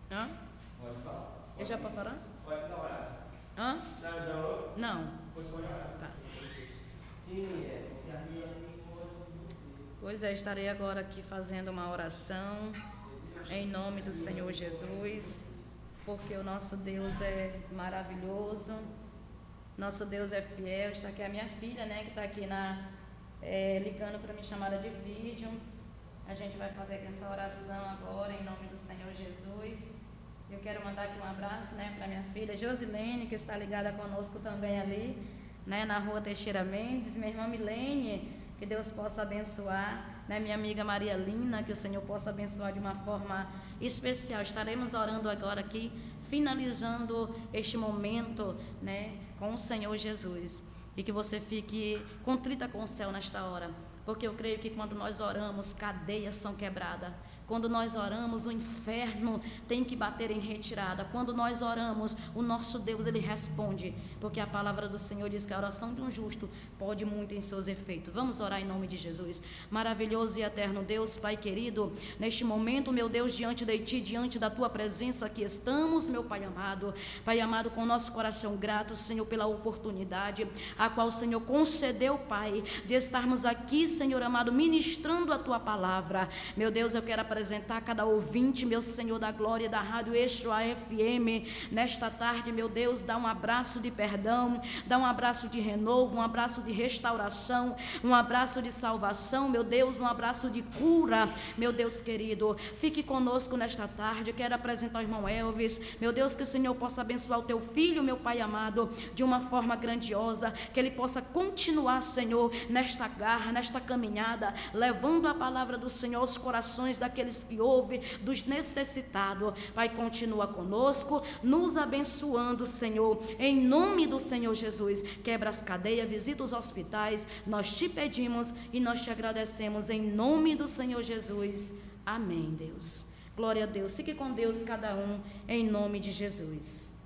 Hã? Pode falar. Eu já posso orar? Pode dar orar. Hã? Já orou? Não. Pois pode orar. Tá. Sim, porque a minha amiga pode você. Pois é, estarei agora aqui fazendo uma oração em nome do Senhor Jesus, porque o nosso Deus é maravilhoso, nosso Deus é fiel. Está aqui a minha filha, né, que está aqui ligando para mim, chamada de vídeo. A gente vai fazer aqui essa oração agora em nome do Senhor Jesus. Eu quero mandar aqui um abraço, né, para minha filha Josilene, que está ligada conosco também ali, né, na rua Teixeira Mendes, minha irmã Milene, que Deus possa abençoar, né, minha amiga Maria Lina, que o Senhor possa abençoar de uma forma especial. Estaremos orando agora aqui, finalizando este momento, né, com o Senhor Jesus, e que você fique contrita com o céu nesta hora, porque eu creio que quando nós oramos, cadeias são quebradas. Quando nós oramos, o inferno tem que bater em retirada. Quando nós oramos, o nosso Deus, Ele responde, porque a palavra do Senhor diz que a oração de um justo pode muito em seus efeitos. Vamos orar em nome de Jesus. Maravilhoso e eterno Deus, Pai querido, neste momento, meu Deus, diante de Ti, diante da Tua presença, aqui estamos, meu Pai amado, com nosso coração grato, Senhor, pela oportunidade, a qual o Senhor concedeu, Pai, de estarmos aqui, Senhor amado, ministrando a Tua palavra. Meu Deus, eu quero apresentar cada ouvinte, meu Senhor da glória, da Rádio Extra FM, nesta tarde, meu Deus, dá um abraço de perdão, dá um abraço de renovo, um abraço de restauração, um abraço de salvação, meu Deus, um abraço de cura, meu Deus querido, fique conosco nesta tarde. Eu quero apresentar o irmão Elvis, meu Deus, que o Senhor possa abençoar o teu filho, meu Pai amado, de uma forma grandiosa, que ele possa continuar, Senhor, nesta garra, nesta caminhada, levando a palavra do Senhor aos corações daqueles que ouvem, dos necessitados. Pai, continua conosco, nos abençoando, Senhor, em nome do Senhor Jesus. Quebra as cadeias, visita os hospitais, nós te pedimos e nós te agradecemos em nome do Senhor Jesus. Amém, Deus. Glória a Deus. Fique com Deus cada um, em nome de Jesus.